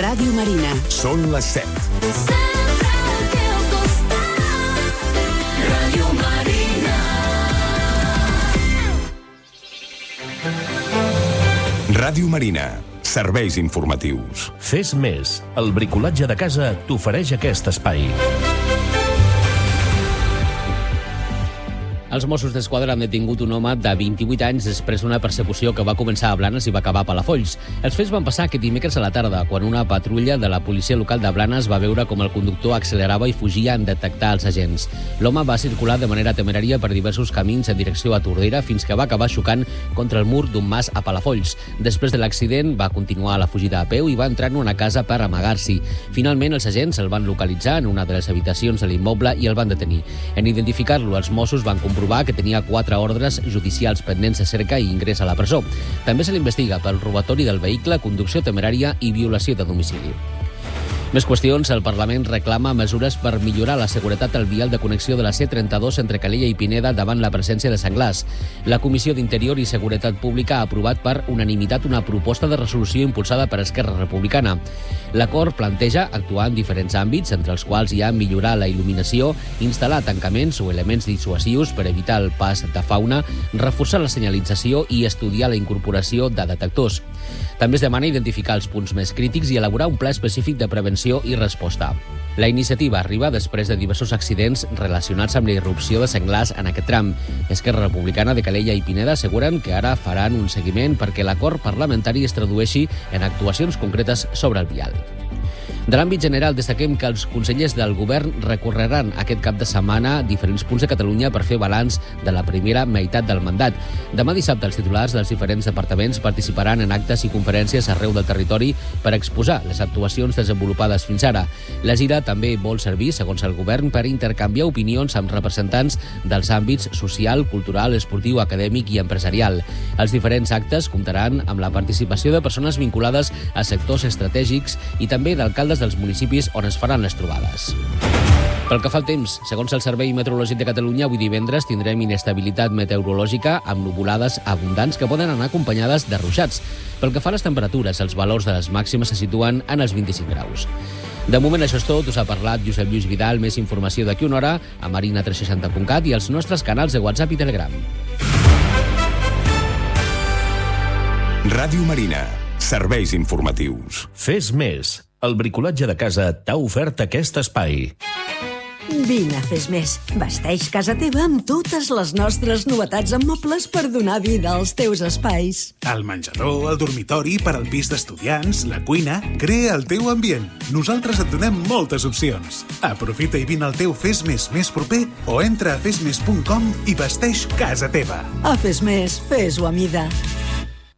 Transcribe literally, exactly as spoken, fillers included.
Ràdio Marina. Són les set. Sempre al teu costat. Ràdio Marina. Ràdio Marina. Serveis informatius. Fes més. El bricolatge de casa t'ofereix aquest espai. Els Mossos d'Esquadra han detingut un home de vint-i-vuit anys després d'una persecució que va començar a Blanes i va acabar a Palafolls. Els fets van passar aquest dimecres a la tarda, quan una patrulla de la policia local de Blanes va veure com el conductor accelerava i fugia en detectar els agents. L'home va circular de manera temerària per diversos camins en direcció a Tordera fins que va acabar xocant contra el mur d'un mas a Palafolls. Després de l'accident, va continuar la fugida a peu i va entrar en una casa per amagar-s'hi. Finalment, els agents el van localitzar en una de les habitacions de l'immoble i el van detenir. En identificar-lo, els Mossos van comprovar que tenia quatre ordres judicials pendents de cerca i ingrés a la presó. També se l'investiga pel robatori del vehicle, conducció temerària i violació de domicili. Més qüestions. El Parlament reclama mesures per millorar la seguretat al vial de connexió de la C trenta-dos entre Calella i Pineda davant la presència de senglars. La Comissió d'Interior i Seguretat Pública ha aprovat per unanimitat una proposta de resolució impulsada per Esquerra Republicana. L'acord planteja actuar en diferents àmbits, entre els quals hi ha millorar la il·luminació, instal·lar tancaments o elements dissuasius per evitar el pas de fauna, reforçar la senyalització i estudiar la incorporació de detectors. També es demana identificar els punts més crítics i elaborar un pla específic de prevenció i resposta. La iniciativa arriba després de diversos accidents relacionats amb la irrupció de senglars en aquest tram. Esquerra Republicana de Calella i Pineda asseguren que ara faran un seguiment perquè l'acord parlamentari es tradueixi en actuacions concretes sobre el vial. De l'àmbit general, destaquem que els consellers del govern recorreran aquest cap de setmana diferents punts de Catalunya per fer balanç de la primera meitat del mandat. Demà dissabte, els titulars dels diferents departaments participaran en actes i conferències arreu del territori per exposar les actuacions desenvolupades fins ara. La gira també vol servir, segons el govern, per intercanviar opinions amb representants dels àmbits social, cultural, esportiu, acadèmic i empresarial. Els diferents actes comptaran amb la participació de persones vinculades a sectors estratègics i també d'alcaldes dels municipis on es faran les trobades. Pel que fa al temps, segons el Servei Meteorològic de Catalunya, avui divendres tindrem inestabilitat meteorològica amb nuvolades abundants que poden anar acompanyades de ruixats. Pel que fa a les temperatures, els valors de les màximes se situen en els vint-i-cinc graus. De moment això és tot, us ha parlat Josep Lluís Vidal. Més informació d'aquí una hora a marina tres seixanta punt cat i als nostres canals de WhatsApp i Telegram. Ràdio Marina. Serveis informatius. Fes més. El bricolatge de casa t'ha ofert aquest espai. Vine a Fes Més. Vesteix casa teva amb totes les nostres novetats en mobles per donar vida als teus espais. El menjador, el dormitori, per al pis d'estudiants, la cuina... Crea el teu ambient. Nosaltres et donem moltes opcions. Aprofita i vine al teu Fes Més més proper o entra a fes més punt com i vesteix casa teva. A Fes Més, fes-ho a mida.